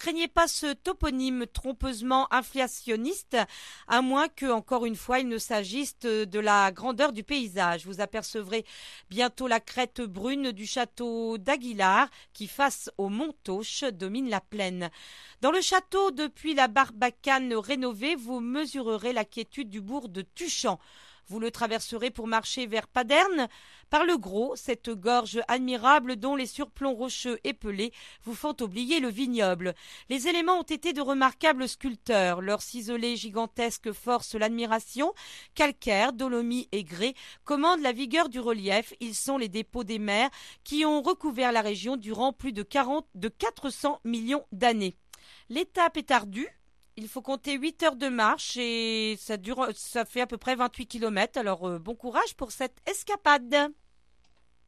craignez pas ce toponyme trompeusement inflationniste, à moins que, encore une fois, il ne s'agisse de la grandeur du paysage. Vous apercevrez bientôt la crête brune du château d'Aguilar, qui, face au Mont-Tauche, domine la plaine. Dans le château, depuis la Barbacane rénovée, vous mesurerez la quiétude du bourg de Tuchan. Vous le traverserez pour marcher vers Paderne. Par le Gros, cette gorge admirable dont les surplombs rocheux épelés vous font oublier le vignoble. Les éléments ont été de remarquables sculpteurs. Leurs ciselés gigantesques forcent l'admiration. Calcaire, dolomie et grès commandent la vigueur du relief. Ils sont les dépôts des mers qui ont recouvert la région durant plus de 400 millions d'années. L'étape est ardue. Il faut compter 8 heures de marche et ça fait à peu près 28 kilomètres. Alors bon courage pour cette escapade.